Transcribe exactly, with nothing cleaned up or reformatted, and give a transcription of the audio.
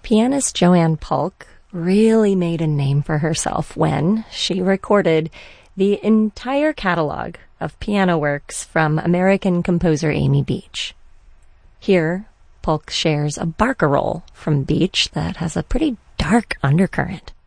Pianist Joanne Polk really made a name for herself when she recorded the entire catalog of piano works from American composer Amy Beach. Here, Polk shares a barcarolle from Beach that has a pretty dark undercurrent.